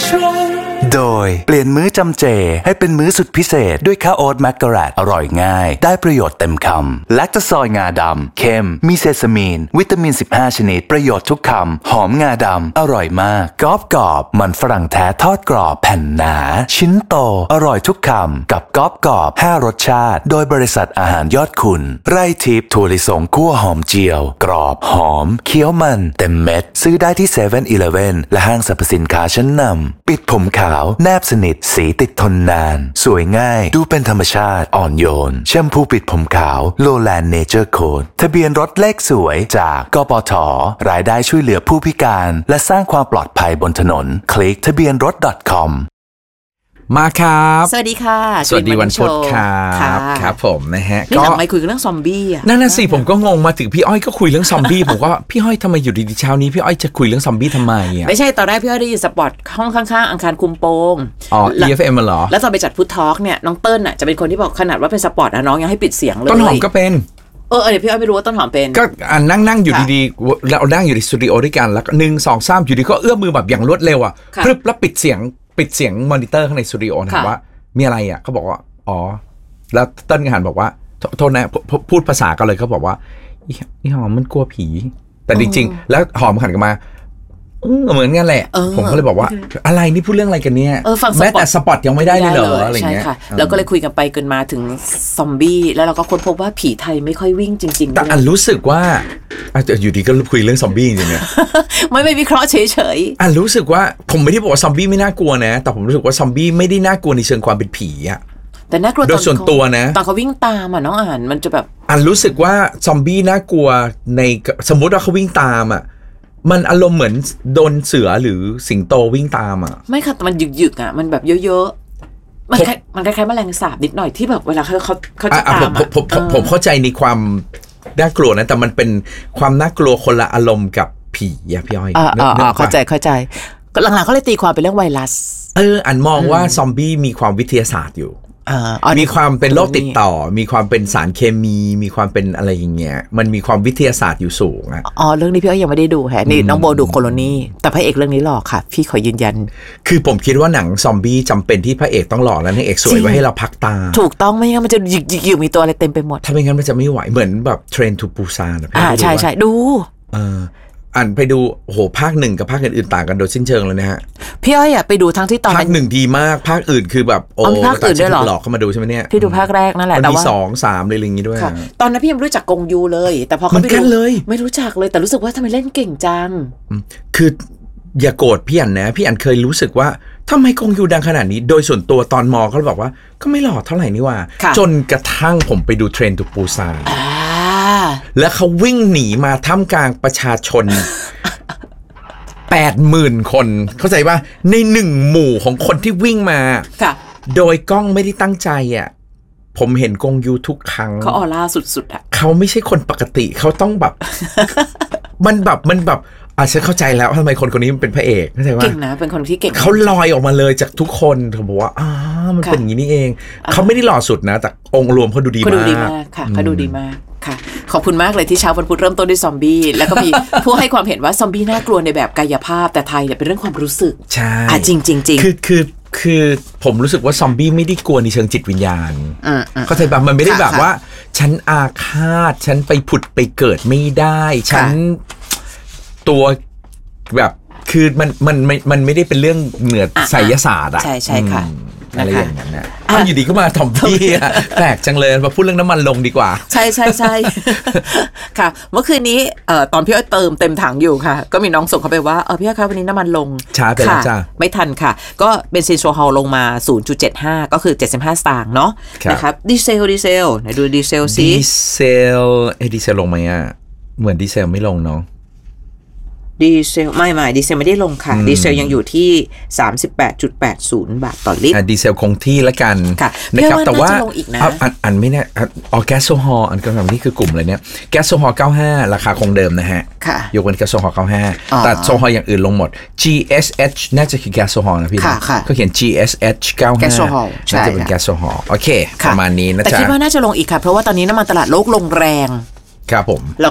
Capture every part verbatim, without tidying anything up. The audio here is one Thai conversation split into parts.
โดยเปลี่ยนมื้อจำเจให้เป็นมื้อสุดพิเศษด้วยข้าวโอ๊ตแมกกะแรตอร่อยง่ายได้ประโยชน์เต็มคำแลคโตซอยงาดำเค็มมีเซซามีนวิตามินสิบห้าชนิดประโยชน์ทุกคำหอมงาดำอร่อยมากกรอบกรอบมันฝรั่งแท้ทอดกรอบแผ่นหนาชิ้นโตอร่อยทุกคำกับกรอบกรอบห้ารสชาติโดยบริษัทอาหารยอดคุณไร่ทิพย์ถั่วลิสงคั่วหอมเจียวกรอบหอมเคี้ยวมันเต็มเม็ดซื้อได้ที่เซเว่นอีเลฟเว่นและห้างสรรพสินค้าชั้นนำปิดผมขาวแนบสนิทสีติดทนนานสวยง่ายดูเป็นธรรมชาติอ่อนโยนแชมพูปิดผมขาวโลแลนด์เนเจอร์โค้ดทะเบียนรถเลขสวยจากกปท.รายได้ช่วยเหลือผู้พิการและสร้างความปลอดภัยบนถนนคลิกทะเบียนรถ .com มาครับสวัสดีค่ะสวัสดีวันพุธครับครับผมนะฮะก็ไม่คุยเรื่องซอมบี้อ่ะนั่นน่ะสิผมก็งงมาถึงพี่อ้อยก็คุยเรื่องซอมบี้ผมก็พี่อ้อยทำไมอยู่ดีๆเช้านี้พี่อ้อยจะคุยเรื่องซอมบี้ทำไมอ่ะไม่ใช่ตอนแรกพี่อ้อยได้ยินสปอตห้องข้างๆอังคารคุมโปงอ๋อ อี เอฟ เอ็ม เหรอแล้วตอนไปจัดพุททอล์กเนี่ยน้องเติ้ลน่ะจะเป็นคนที่บอกขนาดว่าเป็นสปอตนะน้องยังให้ปิดเสียงเลยต้นหอมก็เป็นเออเดี๋ยวพี่อ้อยไม่รู้ว่าต้นหอมเป็นก็นั่งนั่งอยู่ดีๆเรานั่งอยู่ในสตูดิโอด้วยกันแล้วหนึ่งสองสามอยู่ดีก็เอื้อมมือแบบอย่างรวดเร็วอ่ะพรึบแล้วปิดเสียงปิดเสียงมอนิเตอร์ข้างในสตูดิโอถามว่ามีอะไรอ่ะเขาบอกว่าอ๋อแล้วเติ้ลก็หันบอกว่าโทษนะพูดภาษากันเลยเขาบอกว่าอีหอมมันกลัวผีแต่จริงๆแล้วหอมหันกันมาเหมือนกันแหละผมก็เลยบอกว่าอะไรนี่พูดเรื่องอะไรกันเนี่ยแม้แต่สปอตยังไม่ได้เลยเหรออะไรเงี้ยใช่ค่ะแล้วก็เลยคุยกันไปกันมาถึงซอมบี้แล้วเราก็ค้นพบว่าผีไทยไม่ค่อยวิ่งจริงๆแต่อันรู้สึกว่าอยู่ดีก็คุยเรื่องซอมบี้จริงๆเนี่ยไม่ไม่วิเคราะห์เฉยๆอันรู้สึกว่าผมไม่ได้บอกว่าซอมบี้ไม่น่ากลัวนะแต่ผมรู้สึกว่าซอมบี้ไม่ได้น่ากลัวในเชิงความเป็นผีอะแต่น่ากลัวโดยส่วนตัวนะตอนเขาวิ่งตามอ่ะน้องอ่านมันจะแบบอันรู้สึกว่าซอมบี้น่ากลัวในสมมติว่าเขาวิ่งตามอ่ะมันอารมณ์เหมือนโดนเสือหรือสิงโตวิ่งตามอ่ะไม่ค่ะแต่มันหยึกๆอ่ะมันแบบเยอะๆมันมันคล้ายๆแมลงสาบนิดหน่อยที่แบบเวลาเขาเขาเขาจะตามอ่ะผมผมผมเข้าใจในความน่ากลัวนะแต่มันเป็นความน่ากลัวคนละอารมณ์กับผีอ่ะพี่อ้อยอ่าเข้าใจเข้าใจหลังๆเขาเลยตีความเป็นเรื่องไวรัสเอออันมองว่าซอมบี้มีความวิทยาศาสตร์อยู่มีความเป็นโรคติดต่อมีความเป็นสารเคมีมีความเป็นอะไรอย่างเงี้ยมันมีความวิทยาศาสตร์อยู่สูงอ่ะอ๋อเรื่องนี้พี่อ้อยยังไม่ได้ดูแฮะนี่น้องโบดูโคโลนีแต่พระเอกเรื่องนี้หล่อค่ะพี่ขอยืนยันคือผมคิดว่าหนังซอมบี้จำเป็นที่พระเอกต้องหล่อแล้วนางเอกสวยไว้ให้เราพักตาถูกต้องไม่งั้นมันจะหยิกหยิกอยู่มีตัวอะไรเต็มไปหมดถ้าไม่งั้นมันจะไม่ไหวเหมือนแบบเทรนทูปูซานอ่าใช่ใช่ดูเอออ่านไปดูโอ้โหภาคหนึ่งกับภาคอื่นๆต่างกันโดยสิ้นเชิงเลยนะฮะพี่อ้อยอ่ะไปดูทั้งที่ตอนภาคหนึ่งดีมากภาคอื่นคือแบบโอ้ภาคอื่นด้วยหรอหลอกเข้ามาดูใช่ไหมเนี่ยพี่ดูภาคแรกนั่นแหละแต่ว่ามีสองสามเลยอย่างงี้ด้วยตอนนั้นพี่ยังไม่รู้จักกงยูเลยแต่พอเขาไปดูไม่รู้จักเลยแต่รู้สึกว่าทำไมเล่นเก่งจังคืออย่าโกรธพี่อันนะพี่อันเคยรู้สึกว่าทำไมกงยูดังขนาดนี้โดยส่วนตัวตอนมอเขาบอกว่าก็ไม่หล่อเท่าไหร่นี่ว่าจนกระทั่งผมไปดูเทรนทูปูซานแล้วเขาวิ่งหนีมาท่ามกลางประชาชนแปดหมื่นคนเข้าใจป่ะในหนึ่งหมู่ของคนที่วิ่งมาโดยกล้องไม่ได้ตั้งใจอ่ะผมเห็นกงยูทุกครั้งเขาออร่าสุดๆอ่ะเขาไม่ใช่คนปกติเขาต้องแบบ มันแบบมันแบบอ่ะฉันเข้าใจแล้วทำไมคนคนนี้มันเป็นพระเอกเข้าใจว่าเก่งนะเป็นคนที่เก่งเขาลอยออกมาเลยจากทุกคนเขาบอกว่าอ๋อมันเป็นอย่างนี้นี่เองเขาไม่ได้หล่อสุดนะแต่องค์รวมเขาดูดีมากเขาดูดีมากค่ะเขาดูดีมากค่ะขอบคุณมากเลยที่เช้าวันพุธเริ่มต้นด้วยซอมบี้แล้วก็มีผู้ให้ความเห็นว่าซอมบี้น่ากลัวในแบบกายภาพแต่ไทยเนี่ยเป็นเรื่องความรู้สึกใช่อ่ะจริงจริงจริงคือคือคือผมรู้สึกว่าซอมบี้ไม่ได้กลัวในเชิงจิตวิญญาณเข้าใจป่ะมันไม่ได้แบบว่าฉันอาฆาตฉันไปผุดไปเกิดไม่ได้ฉันตัวแบบคือมันมันมันไม่ได้เป็นเรื่องเหนือไสยศาสตร์อ่ะใช่ใช่ค่ะอะไรอย่างนั้นนะอ้าวอยู่ดีก็มาทอมบี้อ่ะแปลกจังเลยมาพูดเรื่องน้ำมันลงดีกว่าใช่ใช่ใช่ค่ะเมื่อคืนนี้เอ่อตอนพี่อ้อยเติมเต็มถังอยู่ค่ะก็มีน้องส่งเข้าไปว่าเออพี่อ้อยครับวันนี้น้ำมันลงช้าไปแล้วจ้าไม่ทันค่ะก็เบนซินโซฮอลลงมา ศูนย์จุดเจ็ดห้า ก็คือเจ็ดสิบห้าสตางค์เนาะนะครับดีเซลดีเซลไหนดูดีเซลซิดีเซลเอดีเซลลงไหมอ่ะเหมือนดีเซลไม่ลงเนาะดีเซลไม่ไม่ดีเซลไม่ได้ลงค่ะดีเซลยังอยู่ที่ สามสิบแปดจุดแปดศูนย์ บาทต่อลิตรดีเซลคงที่ละกันนะครับแต่ว่าอันอันไม่แน่ออแก๊สโซฮอลอันก็แบบนี้คือกลุ่มอะไรเนี้ยแก๊สโซฮอลเก้าสิบห้าราคาคงเดิมนะฮะยกเว้นแก๊สโซฮอลเก้าสิบห้าแต่โซฮอลอย่างอื่นลงหมด จี เอส เอช น่าจะคือแก๊สโซฮอลนะพี่ก็เขียน จี เอส เอช เก้าสิบห้าน่าจะเป็นแก๊สโซฮอลโอเคประมาณนี้นะจ๊ะแต่คิดว่าน่าจะลงอีกค่ะเพราะว่าตอนนี้น้ำมันตลาดโลกลงแรงครับผมเราก็เลย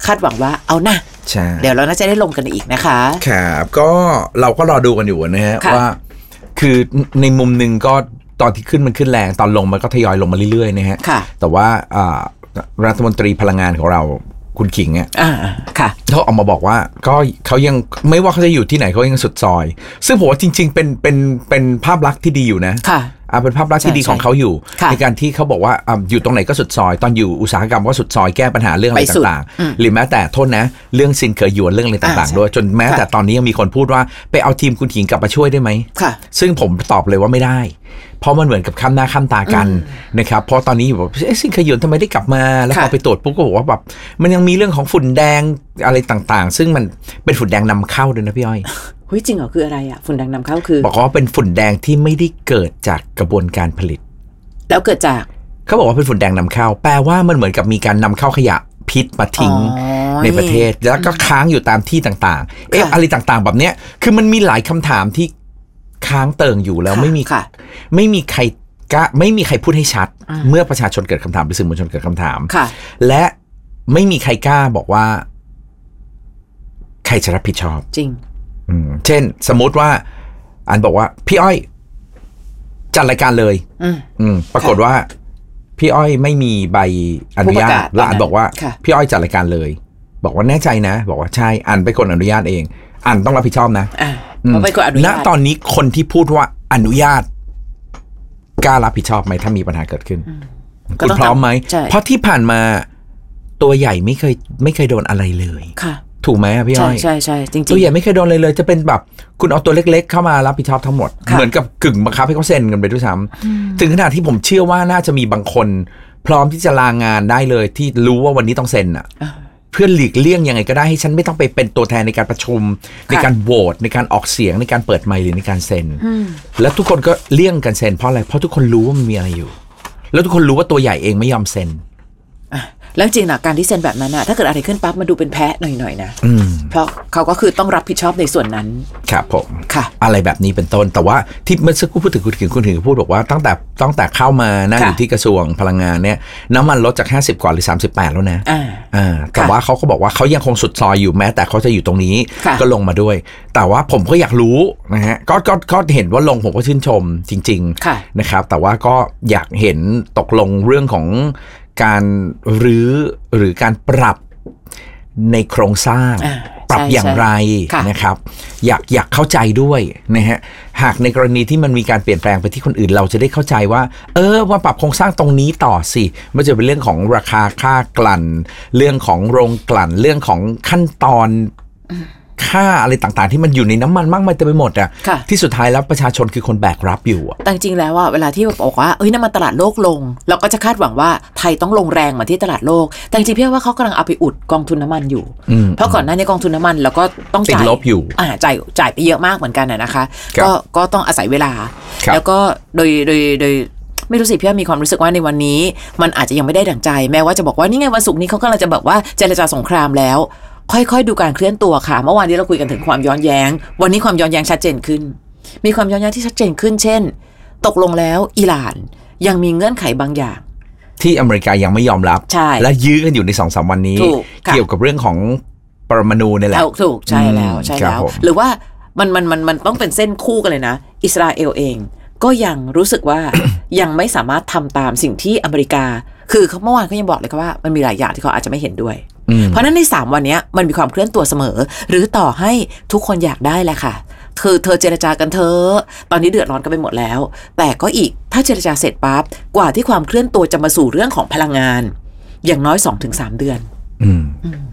คาดหวังว่าเอานะเดี๋ยวเราน่าจะได้ลงกันอีกนะคะครับก็เราก็รอดูกันอยู่นะฮะว่าคือในมุมหนึ่งก็ตอนที่ขึ้นมันขึ้นแรงตอนลงมันก็ทยอยลงมาเรื่อยๆนะฮะแต่ว่ารัฐมนตรีพลังงานของเราคุณขิงอ่ะเขาออกมาบอกว่าก็เขายังไม่ว่าเขาจะอยู่ที่ไหนเขายังสุดซอยซึ่งผมว่าจริงๆเป็นเป็นเป็นภาพลักษณ์ที่ดีอยู่นะอ่าเป็นภาพลักษณ์ที่ดีของเขาอยู่ในการที่เขาบอกว่าอ่าอยู่ตรงไหนก็สุดซอยตอนอยู่อุตสาหกรรมก็สุดซอยแก้ปัญหาเรื่องอะไรต่างๆหรือแม้แต่โทษนะเรื่องซินเคยหยวนเรื่องอะไรต่างๆด้วยจนแม้แต่ตอนนี้ยังมีคนพูดว่าไปเอาทีมคุณขิงกลับมาช่วยได้ไหมซึ่งผมตอบเลยว่าไม่ได้เพราะมันเหมือนกับข้ามหน้าข้ามตากันนะครับเพราะตอนนี้อยู่แบบเอ๊ะซินเคยหยวนทำไมได้กลับมาแล้วพอไปตรวจปุ๊บก็บอกว่าแบบมันยังมีเรื่องของฝุ่นแดงอะไรต่างๆซึ่งมันเป็นฝุ่นแดงนำเข้าด้วยนะพี่อ้อยเฮ้ยจริงเหรอคืออะไรอ่ะฝุ่นแดงนำเข้าคือบอกว่าเป็นฝุ่นแดงที่ไม่ได้เกิดจากกระบวนการผลิตแล้วเกิดจากเขาบอกว่าเป็นฝุ่นแดงนำเข้าแปลว่ามันเหมือนกับมีการนำเข้าขยะพิษมาทิ้งในประเทศแล้วก็ค้างอยู่ตามที่ต่างๆเอ๊ะอะไรต่างๆแบบเนี้ยคือมันมีหลายคำถามที่ค้างเติ่งอยู่แล้วไม่มีไม่มีใครกล้าไม่มีใครพูดให้ชัดเมื่อประชาชนเกิดคำถามหรือสื่อมวลชนเกิดคำถามและไม่มีใครกล้าบอกว่าใครจะรับผิดชอบจริงเช่นสมมติว่าอันบอกว่าพี่อ้อยจัดรายการเลยอืมปรากฏว่าพี่อ้อยไม่มีใบอนุญาตแล้วอันบอกว่าพี่อ้อยจัดรายการเลยบอกว่าแน่ใจนะบอกว่าใช่อันไปกดอนุญาตเองอันต้องรับผิดชอบนะเพราะไปกดอนุญาตณตอนนี้คนที่พูดว่าอนุญาตกล้ารับผิดชอบไหมถ้ามีปัญหาเกิดขึ้นคุณพร้อมไหมเพราะที่ผ่านมาตัวใหญ่ไม่เคยไม่เคยโดนอะไรเลยค่ะถูกไหมพี่อ้อยใช่ใช่จริงๆตัวใหญ่ไม่เคยโดนเลยเลยจะเป็นแบบคุณเอาตัวเล็กๆเข้ามารับผิดชอบทั้งหมดเหมือนกับกึ่งบังคับให้เขาเซ็นกันไปด้วยซ้ำถึงขนาดที่ผมเชื่อว่าน่าจะมีบางคนพร้อมที่จะลางานได้เลยที่รู้ว่าวันนี้ต้องเซ็นอ่ะเพื่อหลีกเลี่ยงยังไงก็ได้ให้ฉันไม่ต้องไปเป็นตัวแทนในการประชุมในการโหวตในการออกเสียงในการเปิดไมค์หรือในการเซ็นแล้วทุกคนก็เลี่ยงกันเซ็นเพราะอะไรเพราะทุกคนรู้ว่ามันมีอะไรอยู่แล้วทุกคนรู้ว่าตัวใหญ่เองไม่ยอมเซ็นแล้วจริงนะการที่เซ็นแบบนั้นนะถ้าเกิดอะไรขึ้นปั๊บมันดูเป็นแพ้หน่อยๆนะเพราะเขาก็คือต้องรับผิดชอบในส่วนนั้นครับผมค่ะอะไรแบบนี้เป็นต้นแต่ว่าที่เมื่อสักครู่พูดถึงคุณถึงคุณถึงพูดบอกว่าตั้งแต่ตั้งแต่เข้ามานั่งอยู่ที่กระทรวงพลังงานเนี่ยน้ำมันลดจากห้าสิบกว่าหรือสามสิบแปดแล้วนะอ่าอ่าแต่ว่าเขาก็บอกว่าเขายังคงสุดซอยอยู่แม้แต่เขาจะอยู่ตรงนี้ก็ลงมาด้วยแต่ว่าผมก็อยากรู้นะฮะก็ก็ก็เห็นว่าลงผมก็ชื่นชมจริงๆนะครับแต่ว่าก็อยากเห็นตกลงเรื่องของการรื้อหรือการปรับในโครงสร้างปรับอย่างไรนะครับอยากอยากเข้าใจด้วยนะฮะหากในกรณีที่มันมีการเปลี่ยนแปลงไปที่คนอื่นเราจะได้เข้าใจว่าเออว่าปรับโครงสร้างตรงนี้ต่อสิมันจะเป็นเรื่องของราคาค่ากลั่นเรื่องของโรงกลั่นเรื่องของขั้นตอนค่าอะไรต่างๆที่มันอยู่ในน้ำมันมากมายเต็มไปหมดอ่ะที่สุดท้ายแล้วประชาชนคือคนแบกรับอยู่อ่ะแต่จริงแล้วว่าเวลาที่บอกว่าเอ้ยน้ำมันตลาดโลกลงเราก็จะคาดหวังว่าไทยต้องลงแรงเหมือนที่ตลาดโลกแต่จริงๆพี่ว่าเขากำลังเอาไปอุดกองทุนน้ำมันอยู่เพราะก่อนหน้านี้กองทุนน้ำมันเราก็ต้องจ่ายลบอยู่อ่าจ่ายจ่ายไปเยอะมากเหมือนกันน่ะนะคะก็ก็ต้องอาศัยเวลาแล้วก็โดยโดยโดยไม่รู้สิพี่มีความรู้สึกว่าในวันนี้มันอาจจะยังไม่ได้ดั่งใจแม้ว่าจะบอกว่านี่ไงวันศุกร์นี้เขากำลังจะแบบว่าเจรจาสงครามแล้วค่อยๆดูการเคลื่อนตัวค่ะเมื่อวานนี้เราคุยกันถึงความย้อนแย้งวันนี้ความย้อนแย้งชัดเจนขึ้นมีความย้อนแย้งที่ชัดเจนขึ้นเช่นตกลงแล้วอิหร่านยังมีเงื่อนไขบางอย่างที่อเมริกายังไม่ยอมรับและยื้อกันอยู่ใน สองถึงสาม วันนี้เกี่ยวกับเรื่องของปรมาณูนี่แหละถูกใช่แล้วใช่แล้วหรือว่ามันมันมันมันต้องเป็นเส้นคู่กันเลยนะอิสราเอลเองก็ยังรู้สึกว่า ยังไม่สามารถทำตามสิ่งที่อเมริกาคือเขาเมื่อวานเขายังบอกเลยว่ามันมีหลายอย่างที่เขาอาจจะไม่เห็นด้วยเพราะนั้นในสามวันนี้มันมีความเคลื่อนตัวเสมอหรือต่อให้ทุกคนอยากได้แหละค่ะเธอเธอเจรจากันเธอตอนนี้เดือดร้อนกันไปหมดแล้วแต่ก็อีกถ้าเจรจาเสร็จปั๊บกว่าที่ความเคลื่อนตัวจะมาสู่เรื่องของพลังงานอย่างน้อย สองถึงสาม เดือน